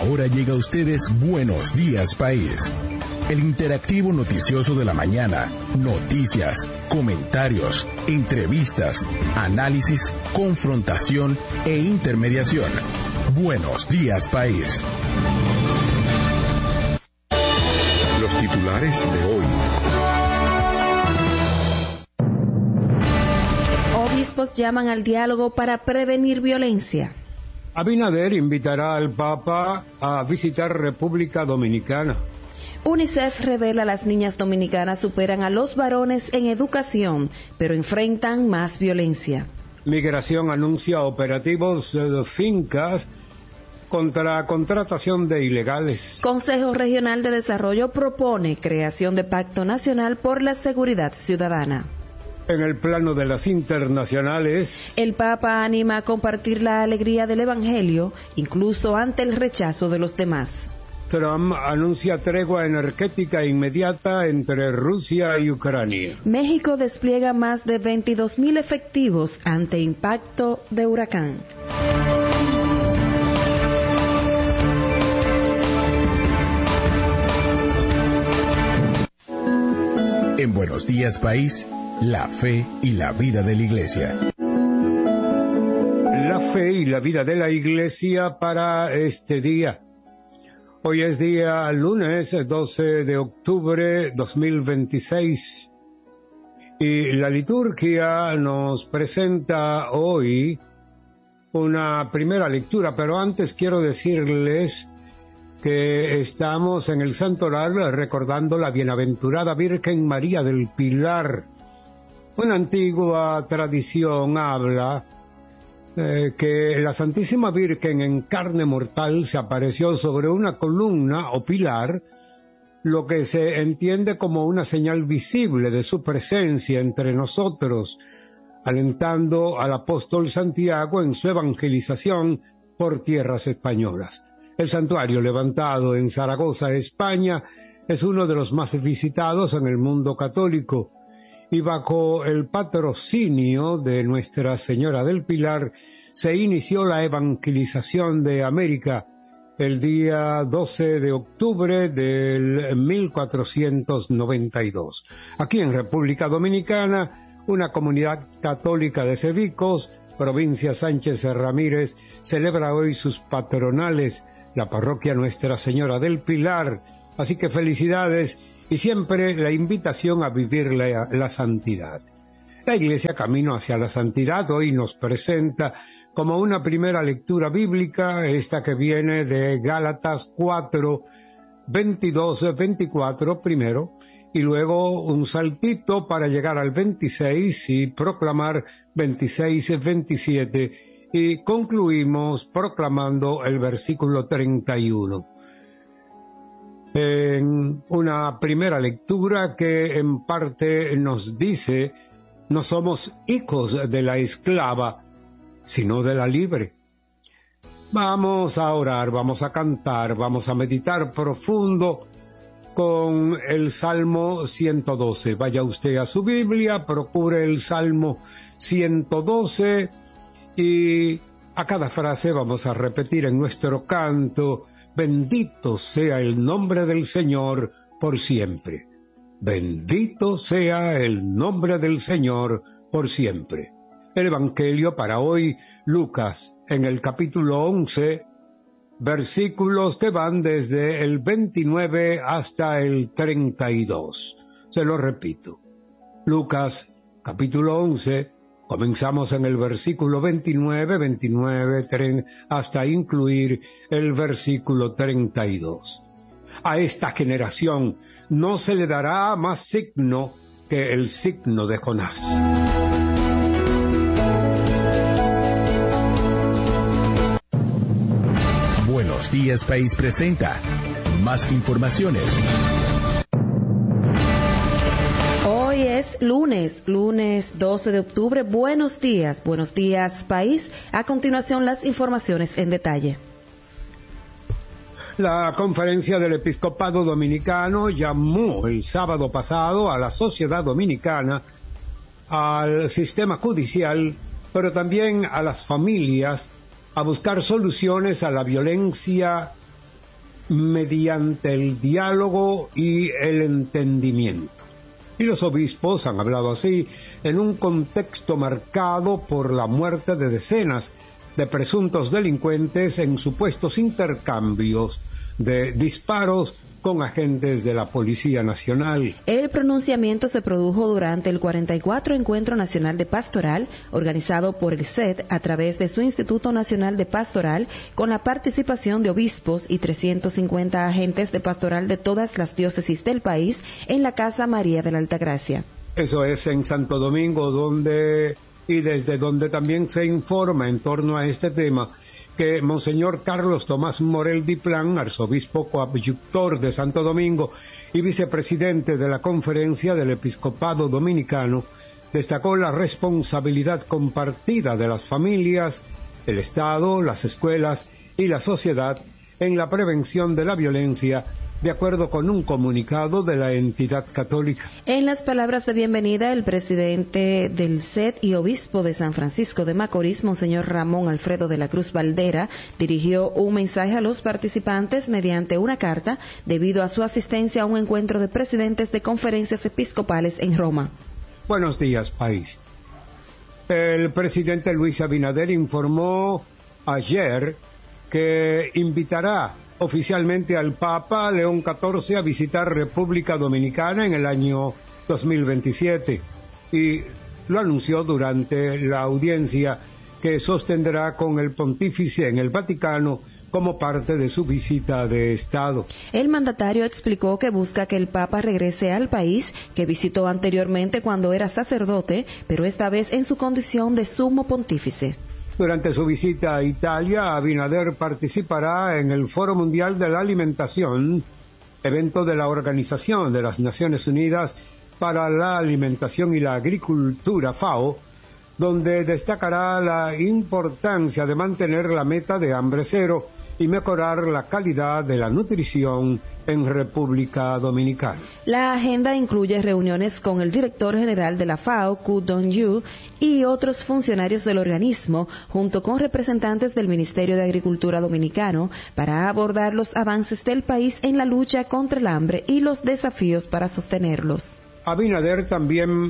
Ahora llega a ustedes Buenos Días País, el interactivo noticioso de la mañana. Noticias, comentarios, entrevistas, análisis, confrontación e intermediación. Buenos Días País. Los titulares de hoy. Obispos llaman al diálogo para prevenir violencia. Abinader invitará al Papa a visitar República Dominicana. UNICEF revela las niñas dominicanas superan a los varones en educación, pero enfrentan más violencia. Migración anuncia operativos de fincas contra contratación de ilegales. Consejo Regional de Desarrollo propone creación de Pacto Nacional por la Seguridad Ciudadana. En el plano de las internacionales, el Papa anima a compartir la alegría del Evangelio, incluso ante el rechazo de los demás. Trump anuncia tregua energética inmediata entre Rusia y Ucrania. México despliega más de 22,000 efectivos ante impacto de huracán. En Buenos Días País, la fe y la vida de la Iglesia. La fe y la vida de la Iglesia para este día. Hoy es día lunes 12 de octubre 2026 y la liturgia nos presenta hoy una primera lectura, pero antes quiero decirles que estamos en el Santoral recordando la bienaventurada Virgen María del Pilar. Una antigua tradición habla que la Santísima Virgen en carne mortal se apareció sobre una columna o pilar, lo que se entiende como una señal visible de su presencia entre nosotros, alentando al apóstol Santiago en su evangelización por tierras españolas. El santuario levantado en Zaragoza, España, es uno de los más visitados en el mundo católico, y bajo el patrocinio de Nuestra Señora del Pilar se inició la evangelización de América el día 12 de octubre del 1492. Aquí en República Dominicana, una comunidad católica de Cebicos, provincia Sánchez Ramírez, celebra hoy sus patronales, la parroquia Nuestra Señora del Pilar. Así que felicidades y siempre la invitación a vivir la santidad. La Iglesia Camino hacia la Santidad hoy nos presenta como una primera lectura bíblica, esta que viene de Gálatas 4, 22, 24 primero, y luego un saltito para llegar al 26 y proclamar 26, 27, y concluimos proclamando el versículo 31. En una primera lectura que en parte nos dice: no somos hijos de la esclava, sino de la libre. Vamos a orar, vamos a cantar, vamos a meditar profundo con el Salmo 112. Vaya usted a su Biblia, procure el Salmo 112 y a cada frase vamos a repetir en nuestro canto: bendito sea el nombre del Señor por siempre. Bendito sea el nombre del Señor por siempre. El Evangelio para hoy, Lucas, en el capítulo 11, versículos que van desde el 29 hasta el 32. Se lo repito. Lucas, capítulo 11, comenzamos en el versículo 29, 30, hasta incluir el versículo 32. A esta generación no se le dará más signo que el signo de Jonás. Buenos Días País presenta más informaciones. Hoy es lunes 12 de octubre. Buenos días País. A continuación las informaciones en detalle. La Conferencia del Episcopado Dominicano llamó el sábado pasado a la sociedad dominicana, al sistema judicial, pero también a las familias, a buscar soluciones a la violencia mediante el diálogo y el entendimiento. Y los obispos han hablado así en un contexto marcado por la muerte de decenas de presuntos delincuentes en supuestos intercambios de disparos con agentes de la Policía Nacional. El pronunciamiento se produjo durante el 44 Encuentro Nacional de Pastoral, organizado por el CED a través de su Instituto Nacional de Pastoral, con la participación de obispos y 350 agentes de pastoral de todas las diócesis del país en la Casa María de la Altagracia. Eso es en Santo Domingo, desde donde también se informa en torno a este tema que Monseñor Carlos Tomás Morel Diplán, arzobispo coadyutor de Santo Domingo y vicepresidente de la Conferencia del Episcopado Dominicano, destacó la responsabilidad compartida de las familias, el Estado, las escuelas y la sociedad en la prevención de la violencia, de acuerdo con un comunicado de la entidad católica. En las palabras de bienvenida, el presidente del CED y obispo de San Francisco de Macorís, Monseñor Ramón Alfredo de la Cruz Valdera, dirigió un mensaje a los participantes mediante una carta debido a su asistencia a un encuentro de presidentes de conferencias episcopales en Roma. Buenos días, país. El presidente Luis Abinader informó ayer que invitará oficialmente al Papa León XIV a visitar República Dominicana en el año 2027 y lo anunció durante la audiencia que sostendrá con el pontífice en el Vaticano como parte de su visita de Estado. El mandatario explicó que busca que el Papa regrese al país que visitó anteriormente cuando era sacerdote, pero esta vez en su condición de sumo pontífice. Durante su visita a Italia, Abinader participará en el Foro Mundial de la Alimentación, evento de la Organización de las Naciones Unidas para la Alimentación y la Agricultura, FAO, donde destacará la importancia de mantener la meta de hambre cero y mejorar la calidad de la nutrición en República Dominicana. La agenda incluye reuniones con el director general de la FAO, Ku Dong-yu, y otros funcionarios del organismo, junto con representantes del Ministerio de Agricultura Dominicano, para abordar los avances del país en la lucha contra el hambre y los desafíos para sostenerlos. Abinader también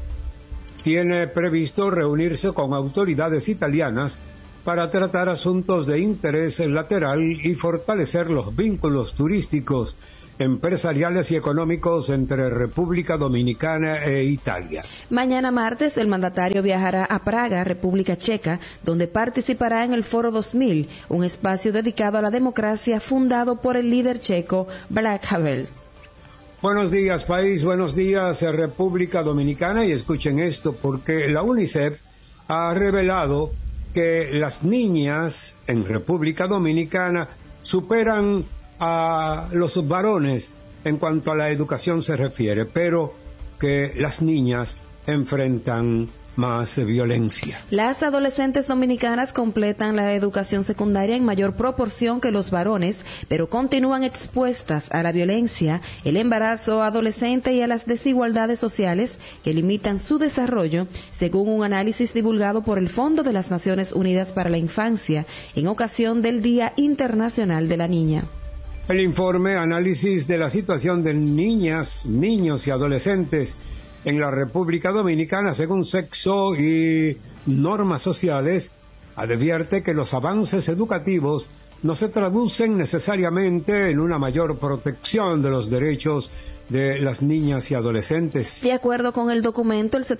tiene previsto reunirse con autoridades italianas para tratar asuntos de interés lateral y fortalecer los vínculos turísticos, empresariales y económicos entre República Dominicana e Italia. Mañana martes, el mandatario viajará a Praga, República Checa, donde participará en el Foro 2000, un espacio dedicado a la democracia fundado por el líder checo Václav Havel. Buenos días, país, buenos días, República Dominicana, y escuchen esto, porque la UNICEF ha revelado que las niñas en República Dominicana superan a los varones en cuanto a la educación se refiere, pero que las niñas enfrentan más violencia. Las adolescentes dominicanas completan la educación secundaria en mayor proporción que los varones, pero continúan expuestas a la violencia, el embarazo adolescente y a las desigualdades sociales que limitan su desarrollo, según un análisis divulgado por el Fondo de las Naciones Unidas para la Infancia en ocasión del Día Internacional de la Niña. El informe Análisis de la situación de niñas, niños y adolescentes en la República Dominicana según sexo y normas sociales advierte que los avances educativos no se traducen necesariamente en una mayor protección de los derechos de las niñas y adolescentes. De acuerdo con el documento, el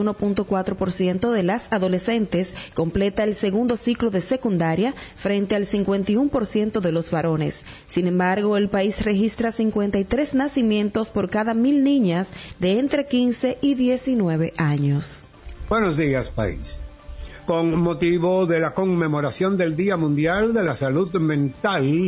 71.4% de las adolescentes completa el segundo ciclo de secundaria frente al 51% de los varones. Sin embargo, el país registra 53 nacimientos por cada 1.000 niñas de entre 15 y 19 años. Buenos días, país. Con motivo de la conmemoración del Día Mundial de la Salud Mental,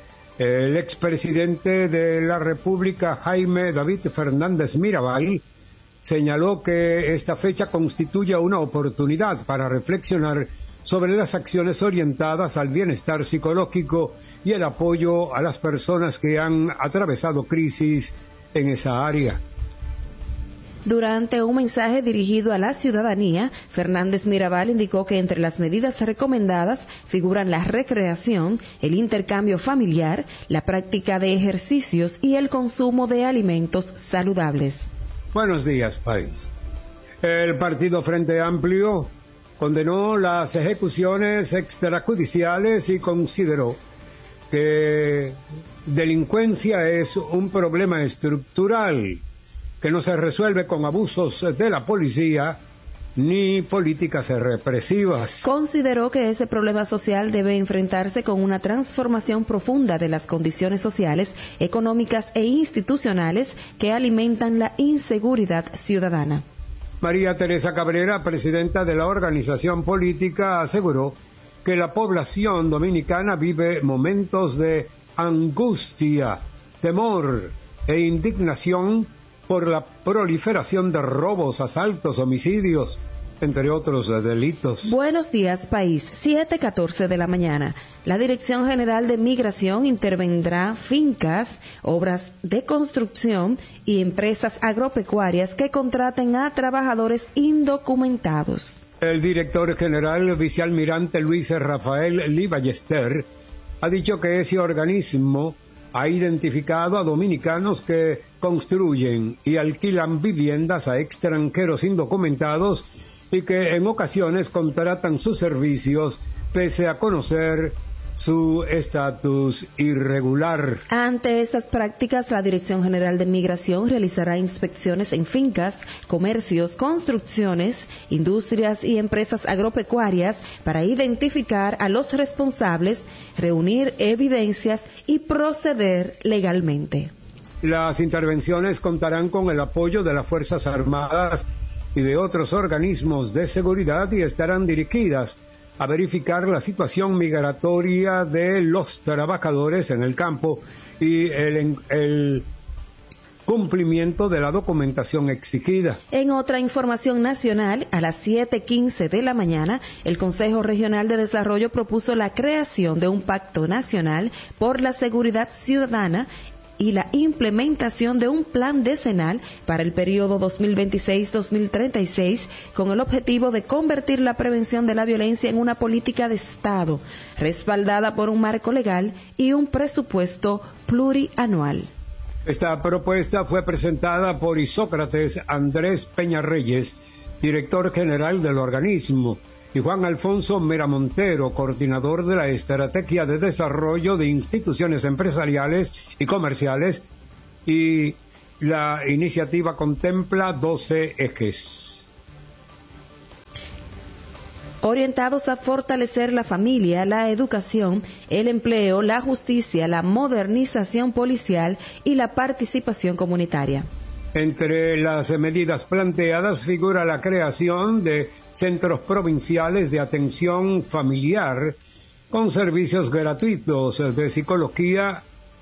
el expresidente de la República, Jaime David Fernández Mirabal, señaló que esta fecha constituye una oportunidad para reflexionar sobre las acciones orientadas al bienestar psicológico y el apoyo a las personas que han atravesado crisis en esa área. Durante un mensaje dirigido a la ciudadanía, Fernández Mirabal indicó que entre las medidas recomendadas figuran la recreación, el intercambio familiar, la práctica de ejercicios y el consumo de alimentos saludables. Buenos días, país. El Partido Frente Amplio condenó las ejecuciones extrajudiciales y consideró que delincuencia es un problema estructural que no se resuelve con abusos de la policía ni políticas represivas. Consideró que ese problema social debe enfrentarse con una transformación profunda de las condiciones sociales, económicas e institucionales que alimentan la inseguridad ciudadana. María Teresa Cabrera, presidenta de la organización política, aseguró que la población dominicana vive momentos de angustia, temor e indignación por la proliferación de robos, asaltos, homicidios, entre otros delitos. Buenos días, país. 7:14 de la mañana. La Dirección General de Migración intervendrá fincas, obras de construcción y empresas agropecuarias que contraten a trabajadores indocumentados. El director general vicealmirante Luis Rafael Lee Ballester ha dicho que ese organismo ha identificado a dominicanos que construyen y alquilan viviendas a extranjeros indocumentados y que en ocasiones contratan sus servicios pese a conocer su estatus irregular. Ante estas prácticas, la Dirección General de Migración realizará inspecciones en fincas, comercios, construcciones, industrias y empresas agropecuarias para identificar a los responsables, reunir evidencias y proceder legalmente. Las intervenciones contarán con el apoyo de las Fuerzas Armadas y de otros organismos de seguridad y estarán dirigidas a verificar la situación migratoria de los trabajadores en el campo y el cumplimiento de la documentación exigida. En otra información nacional, a las 7:15 de la mañana, el Consejo Regional de Desarrollo propuso la creación de un pacto nacional por la seguridad ciudadana y la implementación de un plan decenal para el periodo 2026-2036 con el objetivo de convertir la prevención de la violencia en una política de Estado, respaldada por un marco legal y un presupuesto plurianual. Esta propuesta fue presentada por Isócrates Andrés Peña Reyes, director general del organismo, y Juan Alfonso Mera Montero, coordinador de la Estrategia de Desarrollo de Instituciones Empresariales y Comerciales, y la iniciativa contempla 12 ejes. Orientados a fortalecer la familia, la educación, el empleo, la justicia, la modernización policial y la participación comunitaria. Entre las medidas planteadas figura la creación de centros provinciales de atención familiar con servicios gratuitos de psicología,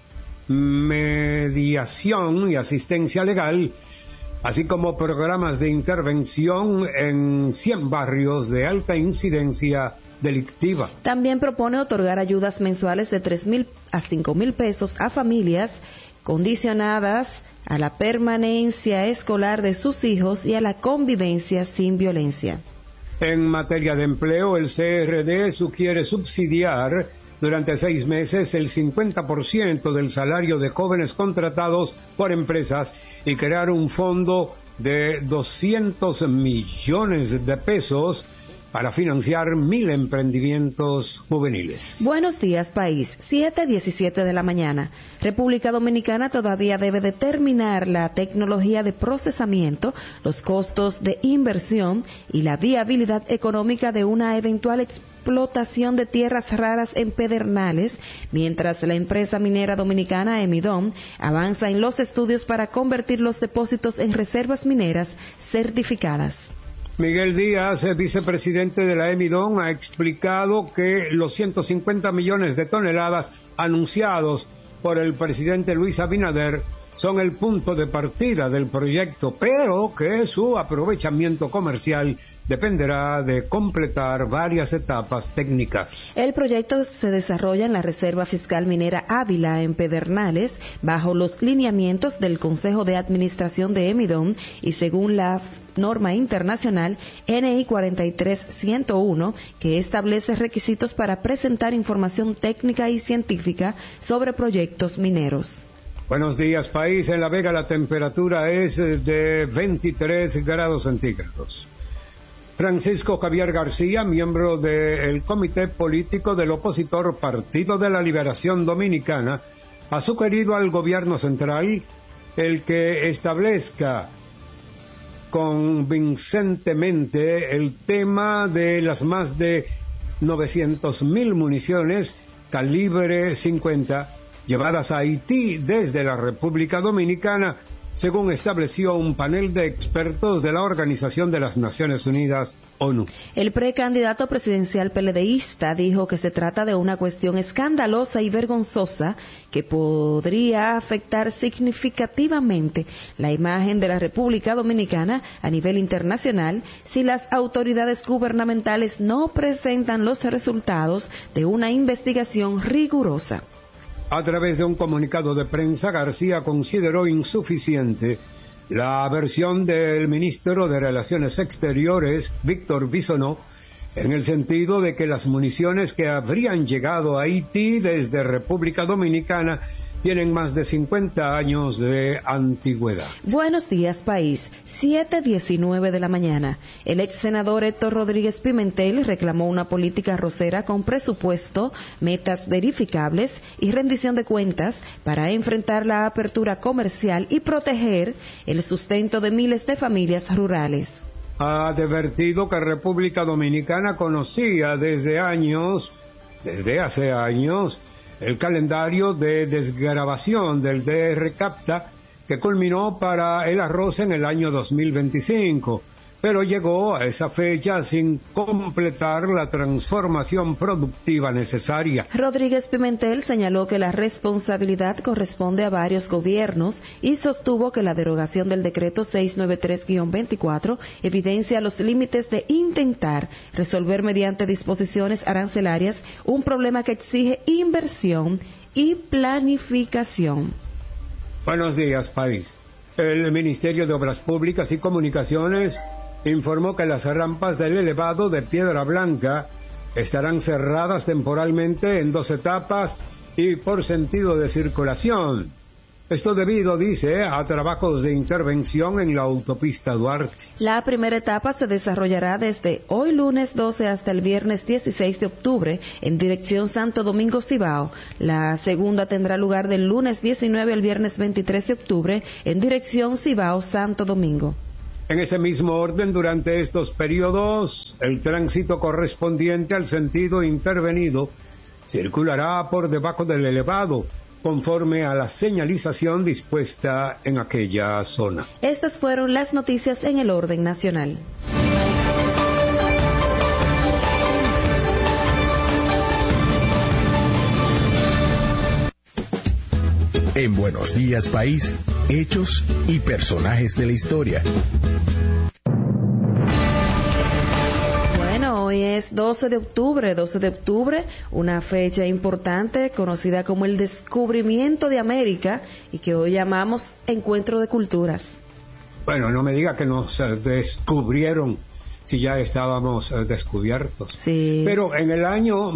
mediación y asistencia legal, así como programas de intervención en 100 barrios de alta incidencia delictiva. También propone otorgar ayudas mensuales de 3,000 a 5,000 pesos a familias condicionadas a la permanencia escolar de sus hijos y a la convivencia sin violencia. En materia de empleo, el CRD sugiere subsidiar durante 6 meses el 50% del salario de jóvenes contratados por empresas y crear un fondo de 200 millones de pesos para financiar 1,000 emprendimientos juveniles. Buenos días, país. 7:17 de la mañana. República Dominicana todavía debe determinar la tecnología de procesamiento, los costos de inversión y la viabilidad económica de una eventual explotación de tierras raras en Pedernales, mientras la empresa minera dominicana Emidom avanza en los estudios para convertir los depósitos en reservas mineras certificadas. Miguel Díaz, vicepresidente de la Emidom, ha explicado que los 150 millones de toneladas anunciados por el presidente Luis Abinader son el punto de partida del proyecto, pero que su aprovechamiento comercial dependerá de completar varias etapas técnicas. El proyecto se desarrolla en la Reserva Fiscal Minera Ávila, en Pedernales, bajo los lineamientos del Consejo de Administración de Emidón y según la norma internacional NI 43101, que establece requisitos para presentar información técnica y científica sobre proyectos mineros. Buenos días, país. En La Vega la temperatura es de 23 grados centígrados. Francisco Javier García, miembro del Comité Político del opositor Partido de la Liberación Dominicana, ha sugerido al gobierno central el que establezca convincentemente el tema de las más de 900.000 municiones calibre 50 llevadas a Haití desde la República Dominicana, según estableció un panel de expertos de la Organización de las Naciones Unidas, ONU. El precandidato presidencial PLDista dijo que se trata de una cuestión escandalosa y vergonzosa que podría afectar significativamente la imagen de la República Dominicana a nivel internacional si las autoridades gubernamentales no presentan los resultados de una investigación rigurosa. A través de un comunicado de prensa, García consideró insuficiente la versión del ministro de Relaciones Exteriores, Víctor Bisonó, en el sentido de que las municiones que habrían llegado a Haití desde República Dominicana tienen más de 50 años de antigüedad. Buenos días, país. 7:19 de la mañana. El ex senador Héctor Rodríguez Pimentel reclamó una política arrocera con presupuesto, metas verificables y rendición de cuentas para enfrentar la apertura comercial y proteger el sustento de miles de familias rurales. Ha advertido que República Dominicana conocía desde hace años, el calendario de desgravación del DR Capta, que culminó para el arroz en el año 2025, pero llegó a esa fecha sin completar la transformación productiva necesaria. Rodríguez Pimentel señaló que la responsabilidad corresponde a varios gobiernos y sostuvo que la derogación del decreto 693-24 evidencia los límites de intentar resolver mediante disposiciones arancelarias un problema que exige inversión y planificación. Buenos días, país. El Ministerio de Obras Públicas y Comunicaciones informó que las rampas del elevado de Piedra Blanca estarán cerradas temporalmente en 2 etapas y por sentido de circulación. Esto debido, dice, a trabajos de intervención en la autopista Duarte. La primera etapa se desarrollará desde hoy lunes 12 hasta el viernes 16 de octubre en dirección Santo Domingo Cibao. La segunda tendrá lugar del lunes 19 al viernes 23 de octubre en dirección Cibao Santo Domingo. En ese mismo orden, durante estos periodos, el tránsito correspondiente al sentido intervenido circulará por debajo del elevado, conforme a la señalización dispuesta en aquella zona. Estas fueron las noticias en el orden nacional. En Buenos Días, País, hechos y personajes de la historia. Bueno, hoy es 12 de octubre, una fecha importante conocida como el descubrimiento de América y que hoy llamamos Encuentro de Culturas. Bueno, no me diga que nos descubrieron si ya estábamos descubiertos. Sí. Pero en el año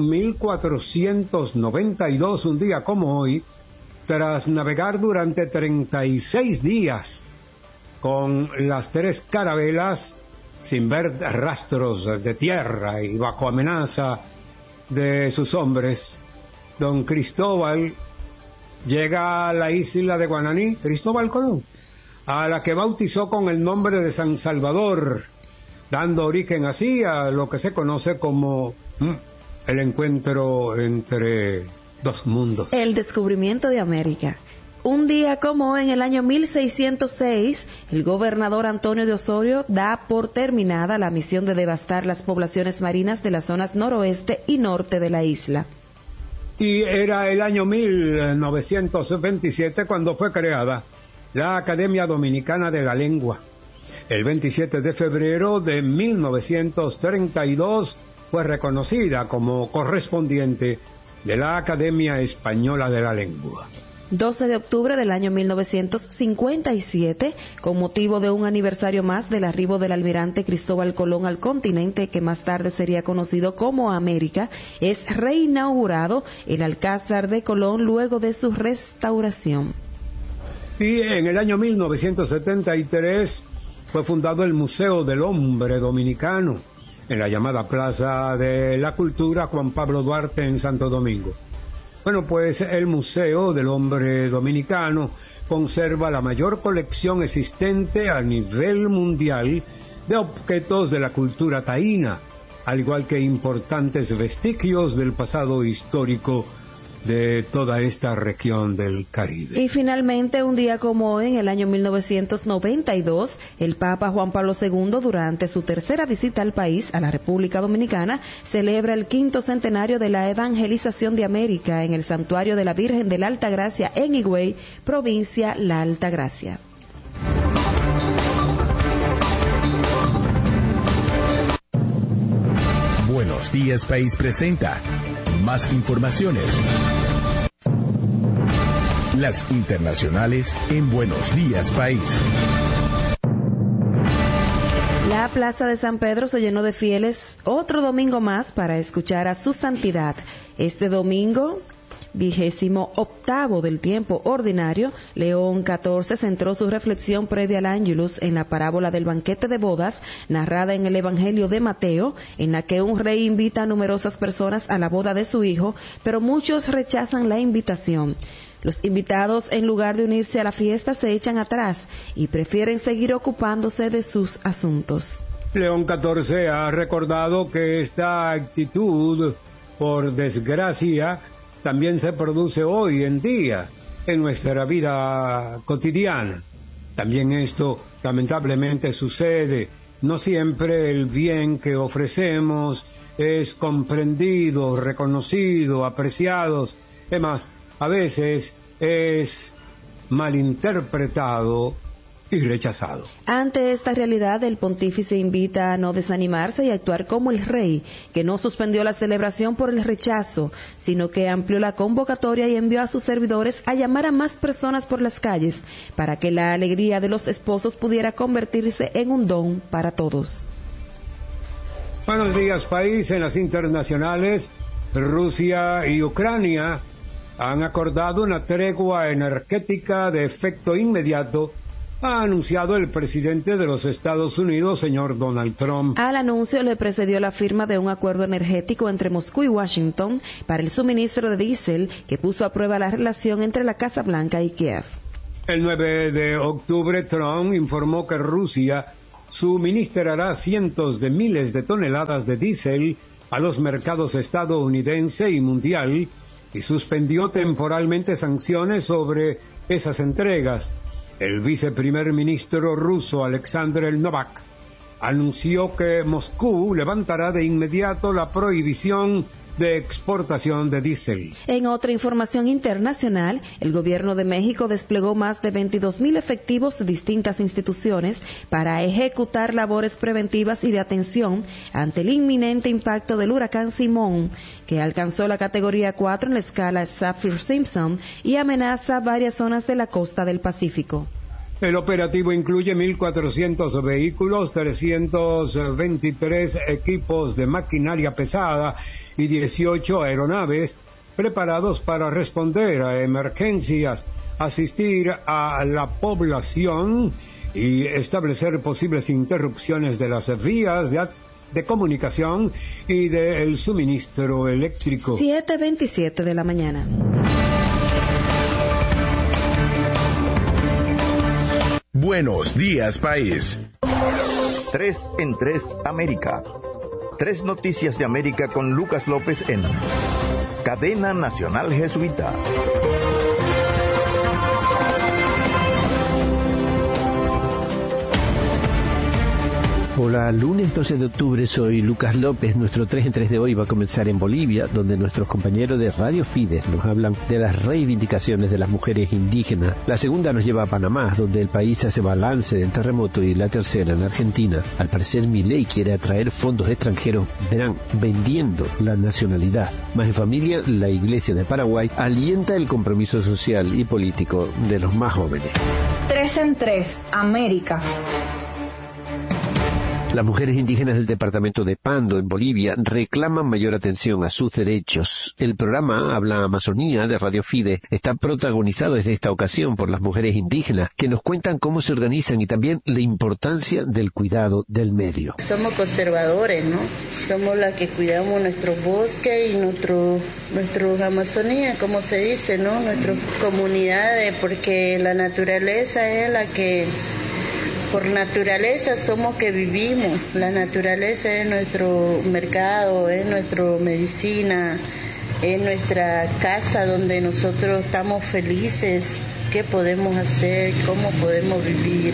1492, un día como hoy, tras navegar durante 36 días con las 3 carabelas, sin ver rastros de tierra y bajo amenaza de sus hombres, don Cristóbal llega a la isla de Guananí, Cristóbal Colón, a la que bautizó con el nombre de San Salvador, dando origen así a lo que se conoce como el encuentro entre 2 mundos. El descubrimiento de América. Un día como en el año 1606, el gobernador Antonio de Osorio da por terminada la misión de devastar las poblaciones marinas de las zonas noroeste y norte de la isla. Y era el año 1927 cuando fue creada la Academia Dominicana de la Lengua. El 27 de febrero de 1932 fue reconocida como correspondiente de la Academia Española de la Lengua. 12 de octubre del año 1957, con motivo de un aniversario más del arribo del almirante Cristóbal Colón al continente, que más tarde sería conocido como América, es reinaugurado el Alcázar de Colón luego de su restauración. Y en el año 1973 fue fundado el Museo del Hombre Dominicano, en la llamada Plaza de la Cultura Juan Pablo Duarte en Santo Domingo. Bueno, pues el Museo del Hombre Dominicano conserva la mayor colección existente a nivel mundial de objetos de la cultura taína, al igual que importantes vestigios del pasado histórico de toda esta región del Caribe. Y finalmente, un día como hoy, en el año 1992, el Papa Juan Pablo II, durante su tercera visita al país, a la República Dominicana, celebra el 5º centenario de la evangelización de América en el Santuario de la Virgen de la Altagracia en Higüey, provincia La Altagracia. Buenos Días País presenta más informaciones. Las internacionales en Buenos Días País. La Plaza de San Pedro se llenó de fieles otro domingo más para escuchar a su santidad. Este domingo, 28º del tiempo ordinario, León XIV centró su reflexión previa al Ángelus en la parábola del banquete de bodas, narrada en el Evangelio de Mateo, en la que un rey invita a numerosas personas a la boda de su hijo, pero muchos rechazan la invitación. Los invitados, en lugar de unirse a la fiesta, se echan atrás y prefieren seguir ocupándose de sus asuntos. León XIV ha recordado que esta actitud, por desgracia, también se produce hoy en día en nuestra vida cotidiana. También esto lamentablemente sucede. No siempre el bien que ofrecemos es comprendido, reconocido, apreciado. Es más, a veces es malinterpretado y rechazado. Ante esta realidad, el pontífice invita a no desanimarse y a actuar como el rey, que no suspendió la celebración por el rechazo, sino que amplió la convocatoria y envió a sus servidores a llamar a más personas por las calles, para que la alegría de los esposos pudiera convertirse en un don para todos. Buenos días, país. En las internacionales, Rusia y Ucrania han acordado una tregua energética de efecto inmediato, ha anunciado el presidente de los Estados Unidos, señor Donald Trump. Al anuncio le precedió la firma de un acuerdo energético entre Moscú y Washington para el suministro de diésel, que puso a prueba la relación entre la Casa Blanca y Kiev. El 9 de octubre, Trump informó que Rusia suministrará cientos de miles de toneladas de diésel a los mercados estadounidense y mundial, y suspendió temporalmente sanciones sobre esas entregas. El viceprimer ministro ruso Alexander Novak anunció que Moscú levantará de inmediato la prohibición de exportación de diésel. En otra información internacional, el gobierno de México desplegó más de 22,000 efectivos de distintas instituciones para ejecutar labores preventivas y de atención ante el inminente impacto del huracán Simón, que alcanzó la categoría 4 en la escala Saffir-Simpson y amenaza varias zonas de la costa del Pacífico. El operativo incluye 1.400 vehículos, 323 equipos de maquinaria pesada y 18 aeronaves preparados para responder a emergencias, asistir a la población y establecer posibles interrupciones de las vías de comunicación y del suministro eléctrico. 7:27 de la mañana. Buenos días, país. 3 en 3 América. 3 noticias de América con Lucas López en Cadena Nacional Jesuita. Hola, lunes 12 de octubre, soy Lucas López. Nuestro 3 en 3 de hoy va a comenzar en Bolivia, donde nuestros compañeros de Radio Fides nos hablan de las reivindicaciones de las mujeres indígenas. La segunda nos lleva a Panamá, donde el país hace balance del terremoto, y la tercera en Argentina. Al parecer Milei quiere atraer fondos extranjeros, verán, vendiendo la nacionalidad. Más en familia, la Iglesia de Paraguay alienta el compromiso social y político de los más jóvenes. 3 en 3, América. Las mujeres indígenas del departamento de Pando, en Bolivia, reclaman mayor atención a sus derechos. El programa Habla Amazonía de Radio Fide está protagonizado desde esta ocasión por las mujeres indígenas, que nos cuentan cómo se organizan y también la importancia del cuidado del medio. Somos conservadores, ¿no? Somos las que cuidamos nuestros bosques y nuestros Amazonía, como se dice, ¿no? Nuestras comunidades, porque la naturaleza es la que... Por naturaleza somos que vivimos, la naturaleza es nuestro mercado, es nuestra medicina, es nuestra casa donde nosotros estamos felices. ¿Qué podemos hacer? ¿Cómo podemos vivir?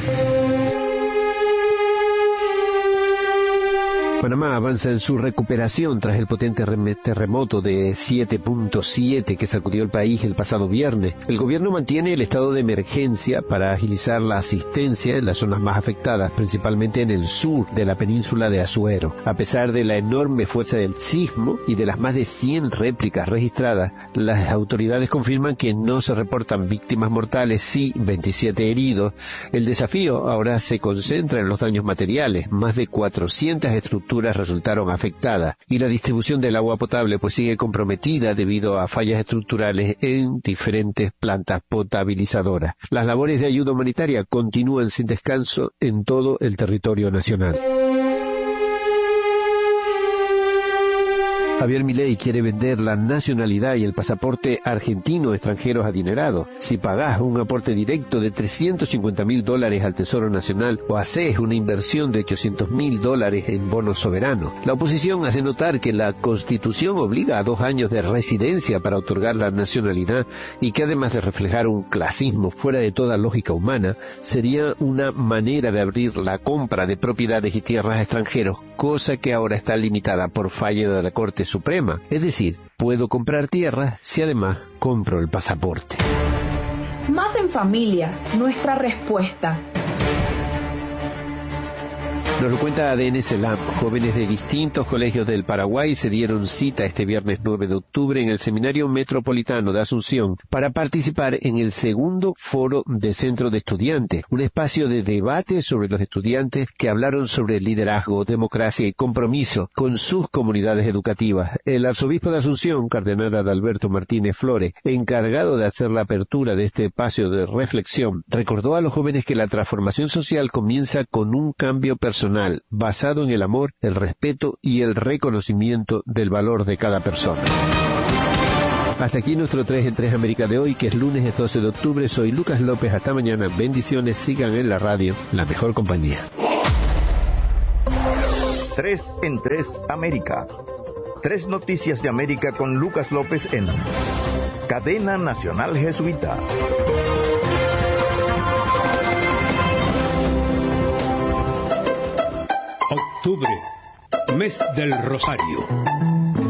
Panamá avanza en su recuperación tras el potente terremoto de 7.7 que sacudió el país el pasado viernes. El gobierno mantiene el estado de emergencia para agilizar la asistencia en las zonas más afectadas, principalmente en el sur de la península de Azuero. A pesar de la enorme fuerza del sismo y de las más de 100 réplicas registradas, las autoridades confirman que no se reportan víctimas mortales, sí 27 heridos. El desafío ahora se concentra en los daños materiales. Más de 400 estructuras resultaron afectadas y la distribución del agua potable pues sigue comprometida debido a fallas estructurales en diferentes plantas potabilizadoras. Las labores de ayuda humanitaria continúan sin descanso en todo el territorio nacional. Javier Milei quiere vender la nacionalidad y el pasaporte argentino a extranjeros adinerados. Si pagás un aporte directo de $350,000 al Tesoro Nacional o haces una inversión de $800,000 en bonos soberanos. La oposición hace notar que la Constitución obliga a 2 años de residencia para otorgar la nacionalidad y que además de reflejar un clasismo fuera de toda lógica humana, sería una manera de abrir la compra de propiedades y tierras a extranjeros, cosa que ahora está limitada por fallo de la Corte Suprema. Es decir, puedo comprar tierras si además compro el pasaporte. Más en familia, nuestra respuesta. Nos lo cuenta ADN Selam. Jóvenes de distintos colegios del Paraguay se dieron cita este viernes 9 de octubre en el Seminario Metropolitano de Asunción para participar en el segundo Foro de Centro de Estudiantes, un espacio de debate sobre los estudiantes que hablaron sobre liderazgo, democracia y compromiso con sus comunidades educativas. El arzobispo de Asunción, cardenal Adalberto Martínez Flores, encargado de hacer la apertura de este espacio de reflexión, recordó a los jóvenes que la transformación social comienza con un cambio personal basado en el amor, el respeto y el reconocimiento del valor de cada persona. Hasta aquí nuestro 3 en 3 América de hoy, que es lunes 12 de octubre. Soy Lucas López. Hasta mañana. Bendiciones. Sigan en la radio, la mejor compañía. 3 en 3 América. 3 noticias de América con Lucas López en Cadena Nacional Jesuita. Octubre, mes del Rosario.